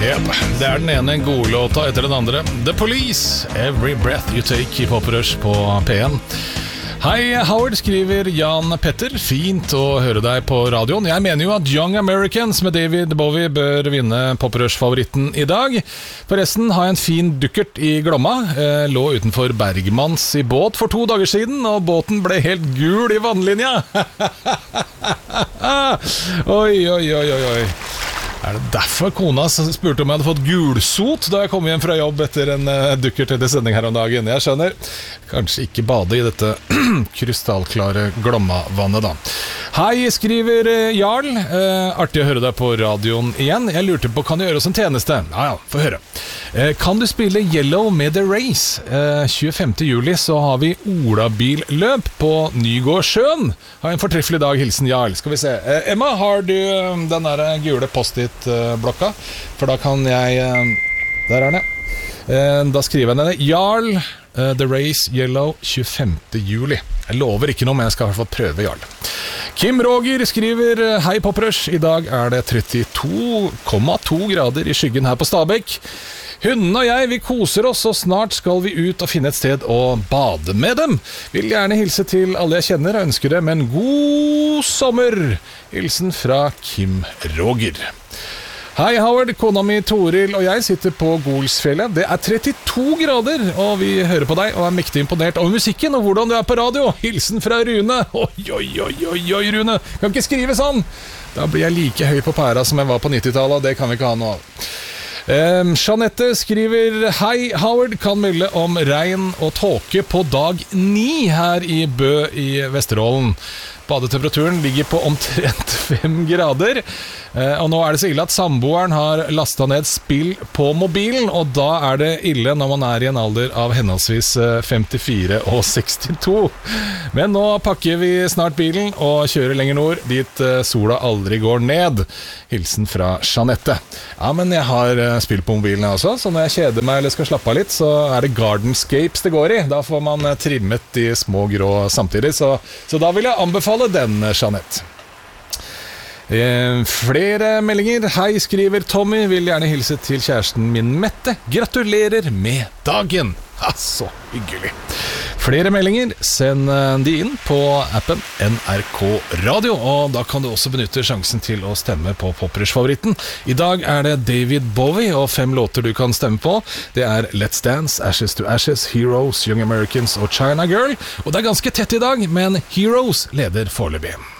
Yep, det den ene godlåta etter den andre. The Police, Every Breath You Take I Poprush på P1. Hei, Howard, skriver Jan Petter. Fint å høre deg på radioen. Jeg mener jo at Young Americans med David Bowie bør vinne Poprush-favoritten I dag. Forresten har jeg en fin dukkert I Glomma. Lå utenfor Bergmans I båt for 2 dager siden, og båten ble helt gul I vannlinja. Oi. Det derfor kona spurte om jeg hadde fått gulsot da jeg kom hjem fra jobb etter en dukkert til sending her om dagen? Jeg skjønner. Kanskje ikke bade I dette krystallklare Glomma-vannet da. Hei, skriver Jarl. Artig å høre deg på radioen igjen. Jeg lurte på, kan du gjøre oss en tjeneste? Ja, få høre. Kan du spille Yellow med The Race? 25. juli så har vi Olabilløp på Nygårdsjøen. Ha en fortreffelig dag, hilsen Jarl. Skal vi se. Emma, har du den der gule post-it-blokka? For da kan jeg... Der den, ja. Da skriver jeg ned Jarl, The Race, Yellow, 25. juli. Jeg lover ikke noe, men jeg skal I hvert fall prøve, Jarl. Kim Roger skriver Hei Poprush, I dag det 32,2 grader I skyggen her på Stabekk. Hunden og jeg, vi koser oss, og snart skal vi ut og finne et sted å bade med dem. Vil gjerne hilse til alle jeg kjenner og ønsker dem en god sommer. Hilsen fra Kim Roger. Hei Howard, kona mi Toril og jeg sitter på Golsfjellet. Det 32 grader, og vi hører på deg og mektig imponert over musikken og hvordan du på radio. Hilsen fra Rune. Oi, Rune. Kan ikke skrive sånn. Da blir jeg like høy på pæra som jeg var på 90-tallet, og det kan vi ikke ha noe av. Jeanette skriver Hei Howard, kan melde om regn og tåke på dag 9 her I Bø I Vesterålen. Badetemperaturen ligger på omtrent 5 grader, og nå det så ille at samboeren har lastet ned spill på mobilen, og da det ille når man I en alder av henholdsvis 54 og 62. Men nå pakker vi snart bilen og kjører lenger nord, dit sola aldri går ned. Hilsen fra Jeanette. Ja, men jeg har spill på mobilen også, så når jeg kjeder meg eller skal slappe av litt, så det Gardenscapes det går I. Da får man trimmet de små grå samtidig, så da vil jeg anbefale den, Jeanette. Flere meldinger. Hei, skriver Tommy. Vil gjerne hilse til kjæresten min Mette. Gratulerer med dagen. Så hyggelig. Flere meldinger, send de inn på appen NRK Radio, og da kan du også benytte sjansen til å stemme på Poprush-favoritten. I dag det David Bowie og 5 låter du kan stemme på. Det Let's Dance, Ashes to Ashes, Heroes, Young Americans og China Girl. Og det ganske tett I dag, men Heroes leder foreløpig.